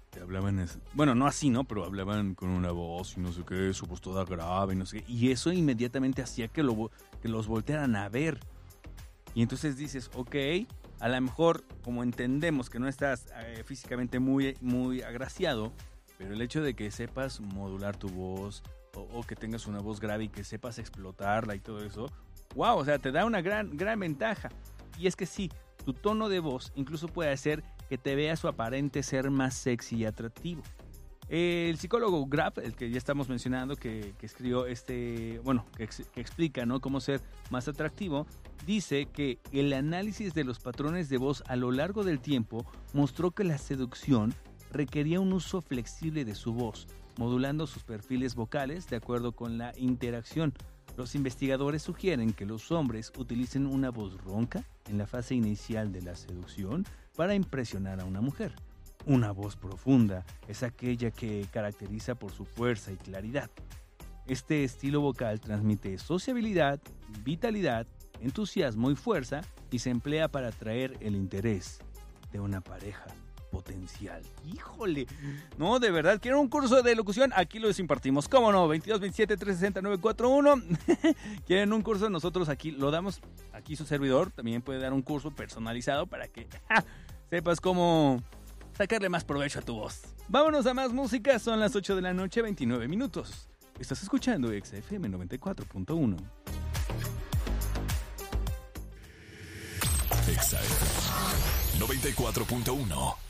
te hablaban, bueno, no así, ¿no? Pero hablaban con una voz y no sé qué, su voz toda grave y no sé qué. Y eso inmediatamente hacía que los voltearan a ver. Y entonces dices, ok, a lo mejor, como entendemos que no estás físicamente muy, muy agraciado, pero el hecho de que sepas modular tu voz o que tengas una voz grave y que sepas explotarla y todo eso, wow, o sea, te da una gran ventaja. Y es que sí, tu tono de voz incluso puede hacer que te veas o aparente ser más sexy y atractivo. El psicólogo Graf, el que ya estamos mencionando, que escribió que explica, ¿no?, cómo ser más atractivo, dice que el análisis de los patrones de voz a lo largo del tiempo mostró que la seducción requería un uso flexible de su voz, modulando sus perfiles vocales de acuerdo con la interacción. Los investigadores sugieren que los hombres utilicen una voz ronca en la fase inicial de la seducción para impresionar a una mujer. Una voz profunda es aquella que caracteriza por su fuerza y claridad. Este estilo vocal transmite sociabilidad, vitalidad, entusiasmo y fuerza y se emplea para atraer el interés de una pareja potencial. ¡Híjole! No, de verdad, ¿quieren un curso de locución? Aquí los impartimos. ¿Cómo no? 22 27 360 941. ¿Quieren un curso? Nosotros aquí lo damos. Aquí su servidor también puede dar un curso personalizado para que sepas cómo sacarle más provecho a tu voz. Vámonos a más música. Son las 8 de la noche, 29 minutos. Estás escuchando XFM 94.1. XFM 94.1.